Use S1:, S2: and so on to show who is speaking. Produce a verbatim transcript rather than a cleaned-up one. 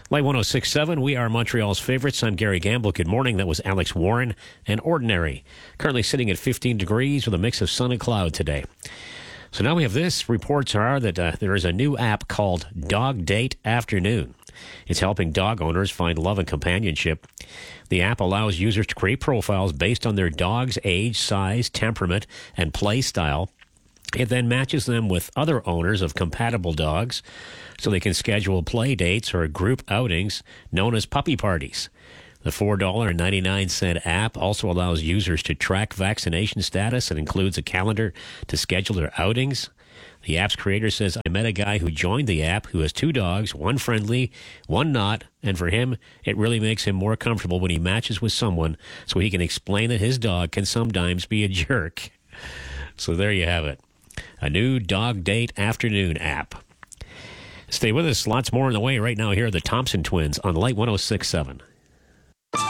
S1: Light one oh six point seven, we are Montreal's favorites. I'm Gary Gamble. Good morning. That was Alex Warren and Ordinary. Currently sitting at fifteen degrees with a mix of sun and cloud today. So now we have this. Reports are that uh, there is a new app called Dog Date Afternoon. It's helping dog owners find love and companionship. The app allows users to create profiles based on their dog's age, size, temperament, and play style. It then matches them with other owners of compatible dogs so they can schedule play dates or group outings known as puppy parties. The four dollars and ninety-nine cents app also allows users to track vaccination status and includes a calendar to schedule their outings. The app's creator says, I met a guy who joined the app who has two dogs, one friendly, one not, and for him, it really makes him more comfortable when he matches with someone so he can explain that his dog can sometimes be a jerk. So there you have it. A new Dog Date Afternoon app. Stay with us. Lots more on the way right now. Here are the Thompson Twins on Light one oh six point seven.